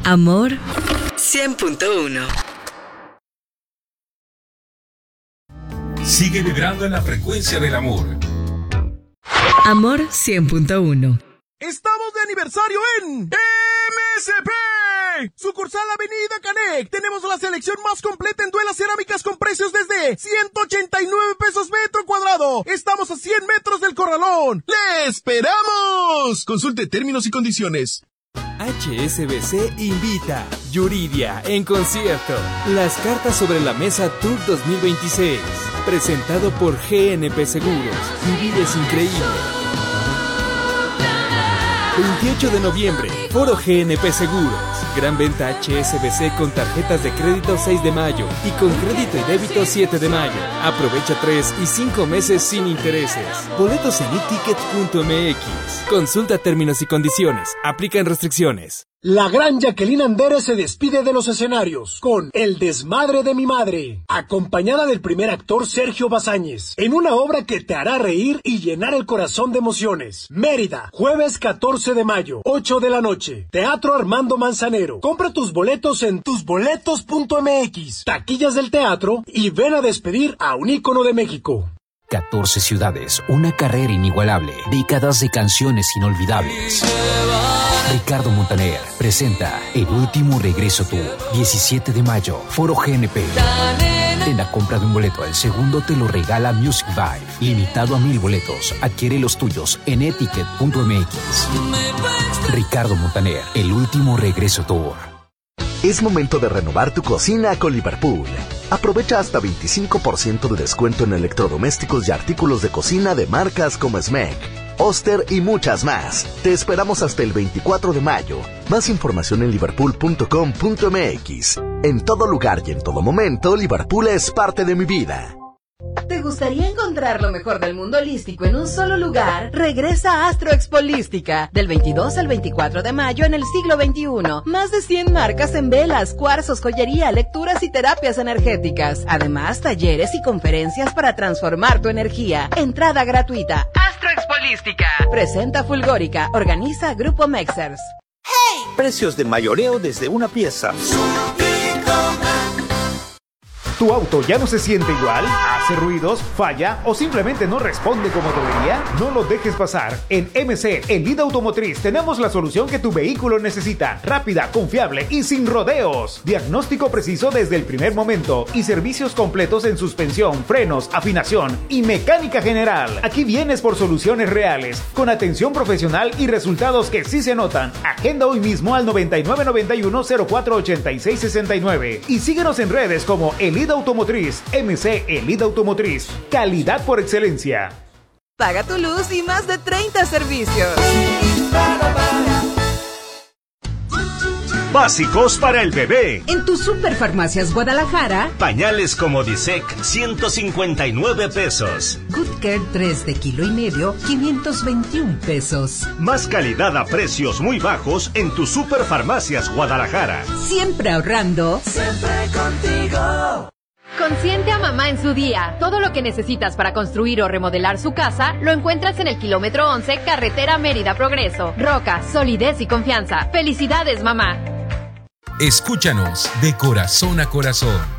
Amor 100.1. Sigue vibrando en la frecuencia del amor. Amor 100.1. ¡Estamos de aniversario en MSP! Sucursal Avenida Canec. Tenemos la selección más completa en duelas cerámicas con precios desde 189 pesos metro cuadrado. Estamos a 100 metros del corralón. ¡Le esperamos! Consulte términos y condiciones. HSBC invita Yuridia en concierto. Las cartas sobre la mesa Tour 2026. Presentado por GNP Seguros. Vivir es increíble. 28 de noviembre, Foro GNP Seguros. Gran venta HSBC con tarjetas de crédito 6 de mayo y con crédito y débito 7 de mayo. Aprovecha 3 y 5 meses sin intereses. Boletos en eticket.mx. Consulta términos y condiciones. Aplican restricciones. La gran Jacqueline Andere se despide de los escenarios con El desmadre de mi madre, acompañada del primer actor Sergio Bazáñez, en una obra que te hará reír y llenar el corazón de emociones. Mérida, jueves 14 de mayo, 8 de la noche. Teatro Armando Manzanero. Compra tus boletos en tusboletos.mx. Taquillas del teatro y ven a despedir a un ícono de México. 14 ciudades, una carrera inigualable, décadas de canciones inolvidables. Ricardo Montaner presenta El Último Regreso Tour, 17 de mayo, Foro GNP. En la compra de un boleto, el segundo te lo regala Music Vibe. Limitado a 1,000 boletos. Adquiere los tuyos en eticket.mx. Ricardo Montaner, El Último Regreso Tour. Es momento de renovar tu cocina con Liverpool. Aprovecha hasta 25% de descuento en electrodomésticos y artículos de cocina de marcas como Smeg, Oster y muchas más. Te esperamos hasta el 24 de mayo. Más información en liverpool.com.mx. En todo lugar y en todo momento, Liverpool es parte de mi vida. ¿Te gustaría encontrar lo mejor del mundo holístico en un solo lugar? Regresa a Astro Expo Holística, del 22 al 24 de mayo en el siglo XXI. Más de 100 marcas en velas, cuarzos, joyería, lecturas y terapias energéticas. Además, talleres y conferencias para transformar tu energía. Entrada gratuita. Astro Expo Holística. Presenta Fulgórica. Organiza Grupo Mexers. ¡Hey! Precios de mayoreo desde una pieza. ¿Tu auto ya no se siente igual? ¿Hace ruidos? ¿Falla? ¿O simplemente no responde como debería? No lo dejes pasar. En MC, en Lida Automotriz, tenemos la solución que tu vehículo necesita. Rápida, confiable y sin rodeos. Diagnóstico preciso desde el primer momento y servicios completos en suspensión, frenos, afinación y mecánica general. Aquí vienes por soluciones reales, con atención profesional y resultados que sí se notan. Agenda hoy mismo al 9991-048669 y síguenos en redes como Elida Automotriz. MC Elida Automotriz. Calidad por excelencia. Paga tu luz y más de 30 servicios. Básicos para el bebé. En tu Superfarmacias Guadalajara. Pañales como Disec, 159 pesos. Good Care 3 de kilo y medio, 521 pesos. Más calidad a precios muy bajos en tu Superfarmacias Guadalajara. Siempre ahorrando. Siempre contigo. Consiente a mamá en su día. Todo lo que necesitas para construir o remodelar su casa lo encuentras en el kilómetro 11, carretera Mérida Progreso. Roca, solidez y confianza. ¡Felicidades, mamá! Escúchanos de corazón a corazón.